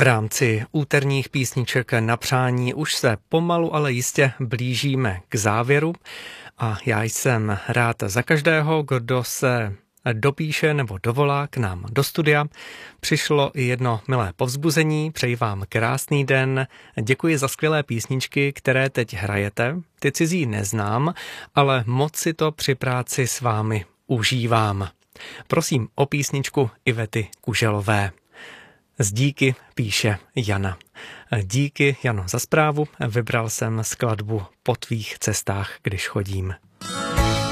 rámci úterních písniček na přání už se pomalu, ale jistě blížíme k závěru a já jsem rád za každého, kdo se dopíše nebo dovolá k nám do studia. Přišlo i jedno milé povzbuzení, přeji vám krásný den, děkuji za skvělé písničky, které teď hrajete. Ty cizí neznám, ale moc si to při práci s vámi užívám. Prosím o písničku Ivety Kuželové. Z díky píše Jana. Díky, Jano, za zprávu. Vybral jsem skladbu Po tvých cestách, když chodím.